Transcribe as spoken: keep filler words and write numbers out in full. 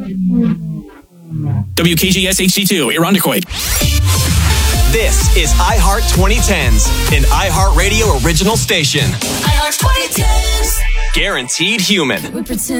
W K G S H D two, Irondequoit. This is iHeart twenty tens, an iHeartRadio original station. iHeart twenty tens. Guaranteed human. We pretend